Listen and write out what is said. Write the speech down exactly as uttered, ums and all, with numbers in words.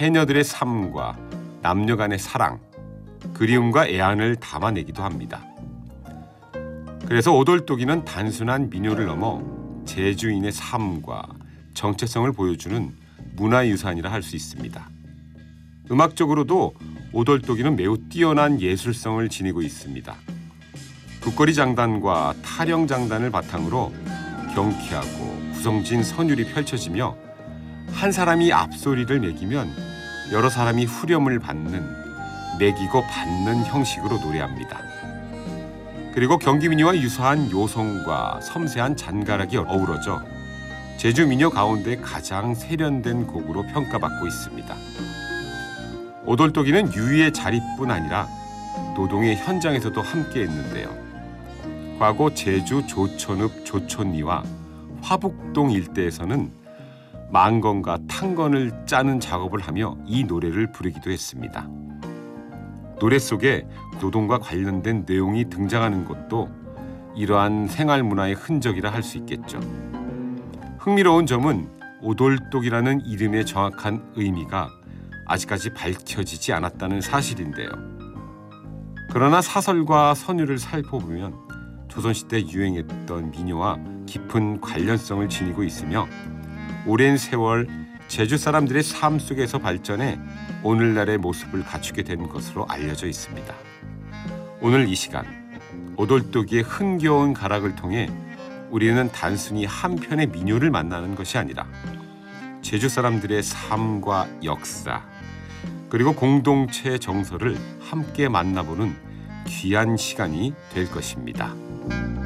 해녀들의 삶과 남녀 간의 사랑, 그리움과 애안을 담아내기도 합니다. 그래서 오돌토기는 단순한 민요를 넘어 제주인의 삶과 정체성을 보여주는 문화유산이라 할 수 있습니다. 음악적으로도 오돌토기는 매우 뛰어난 예술성을 지니고 있습니다. 국거리 장단과 타령 장단을 바탕으로 경쾌하고 구성진 선율이 펼쳐지며 한 사람이 앞소리를 매기면 여러 사람이 후렴을 받는 매기고 받는 형식으로 노래합니다. 그리고 경기민요와 유사한 요성과 섬세한 잔가락이 어우러져 제주 민요 가운데 가장 세련된 곡으로 평가받고 있습니다. 오돌토기는 유희의 자리뿐 아니라 노동의 현장에서도 함께했는데요. 과거 제주 조천읍 조촌리와 화북동 일대에서는 망건과 탕건을 짜는 작업을 하며 이 노래를 부르기도 했습니다. 노래 속에 노동과 관련된 내용이 등장하는 것도 이러한 생활 문화의 흔적이라 할 수 있겠죠. 흥미로운 점은 오돌토기라는 이름의 정확한 의미가 아직까지 밝혀지지 않았다는 사실인데요. 그러나 사설과 선율을 살펴보면 조선시대 유행했던 민요와 깊은 관련성을 지니고 있으며 오랜 세월 제주 사람들의 삶 속에서 발전해 오늘날의 모습을 갖추게 된 것으로 알려져 있습니다. 오늘 이 시간 오돌토기의 흥겨운 가락을 통해 우리는 단순히 한 편의 민요를 만나는 것이 아니라 제주 사람들의 삶과 역사 그리고 공동체 정서를 함께 만나보는 귀한 시간이 될 것입니다.